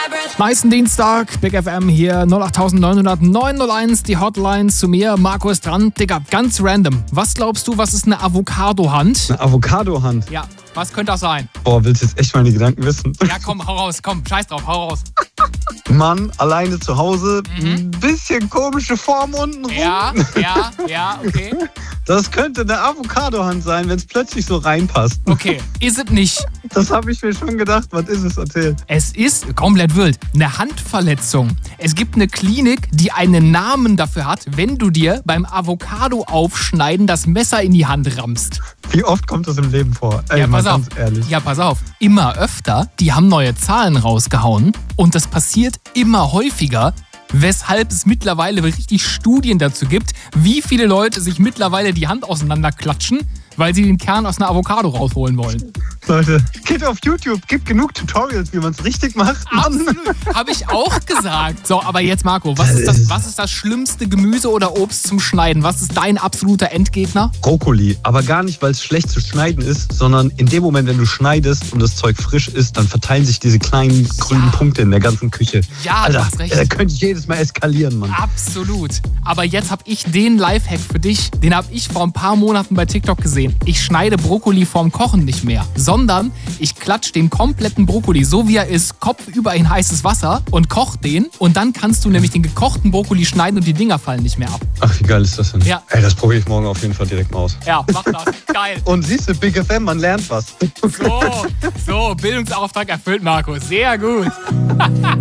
Meisten Dienstag, Big FM hier, 08900 901, die Hotline zu mir. Marco ist dran. Digga, ganz random. Was glaubst du, was ist eine Avocado-Hand? Eine Avocado-Hand? Ja, was könnte das sein? Boah, willst du jetzt echt meine Gedanken wissen? Ja, komm, hau raus, komm, scheiß drauf, hau raus. Mann, alleine zu Hause, ein bisschen komische Form unten rum. Ja, okay. Das könnte eine Avocado-Hand sein, wenn es plötzlich so reinpasst. Okay, ist es nicht. Das habe ich mir schon gedacht. Was ist es? Erzähl. Es ist komplett wild. Eine Handverletzung. Es gibt eine Klinik, die einen Namen dafür hat, wenn du dir beim Avocado-Aufschneiden das Messer in die Hand rammst. Wie oft kommt das im Leben vor? Ey, Ja, pass auf. ganz ehrlich. Ja, pass auf. Immer öfter. Die haben neue Zahlen rausgehauen. Und das passiert immer häufiger. Weshalb es mittlerweile richtig Studien dazu gibt, wie viele Leute sich mittlerweile die Hand auseinanderklatschen, weil sie den Kern aus einer Avocado rausholen wollen. Leute, geht auf YouTube, gibt genug Tutorials, wie man es richtig macht. Absolut, habe ich auch gesagt. So, aber jetzt Marco, was ist das schlimmste Gemüse oder Obst zum Schneiden? Was ist dein absoluter Endgegner? Brokkoli, aber gar nicht, weil es schlecht zu schneiden ist, sondern in dem Moment, wenn du schneidest und das Zeug frisch ist, dann verteilen sich diese kleinen grünen Punkte in der ganzen Küche. Ja, Alter, du hast recht. Da könnte ich jedes Mal eskalieren, Mann. Absolut. Aber jetzt habe ich den Lifehack für dich, den habe ich vor ein paar Monaten bei TikTok gesehen. Ich schneide Brokkoli vorm Kochen nicht mehr, sondern ich klatsche den kompletten Brokkoli, so wie er ist, kopfüber in heißes Wasser und koch den. Und dann kannst du nämlich den gekochten Brokkoli schneiden und die Dinger fallen nicht mehr ab. Ach, wie geil ist das denn? Ja. Ey, das probiere ich morgen auf jeden Fall direkt mal aus. Ja, mach das. Geil. Und siehst du, Big FM, man lernt was. So, Bildungsauftrag erfüllt, Marco. Sehr gut.